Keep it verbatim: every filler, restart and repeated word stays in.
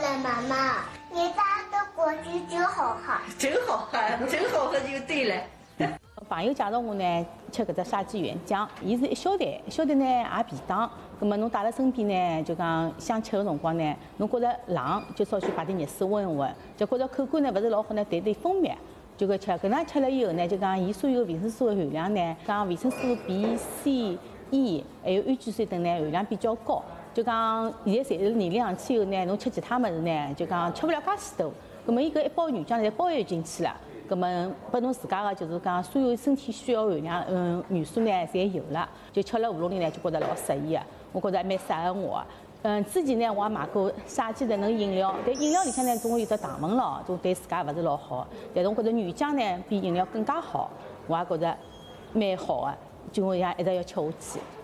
的妈妈，你家的果汁真好喝。 真好喝，真好喝就对了。 朋友介绍我呢吃搿只沙棘原浆，伊是一小袋，一小袋呢也便当。葛末侬带辣身边呢，就讲想吃个辰光呢，侬觉着冷就烧去摆点热水温一温，就觉着口感呢勿是老好呢，带点蜂蜜。就搿吃，搿能吃了以后呢，就讲伊所有维生素的含量呢，讲维生素 B、C、E 还有氨基酸等呢含量比较高。就讲现在侪是年龄上去以后呢，侬吃其他物事呢，就讲吃勿了介许多。葛末伊搿一包原浆侪包含进去了，葛末拨侬自家个就是讲所有身体需要含量嗯元素呢侪有了，就吃了喉咙里呢就觉着老适宜个，我觉着还蛮适合我个。嗯，之前呢我也买过沙棘的那个饮料，但饮料里向呢总归有得糖分咯，总对自家勿是老好。但是我觉着原浆呢比饮料更加好，我也觉着蛮好个，就我想一直要吃下去。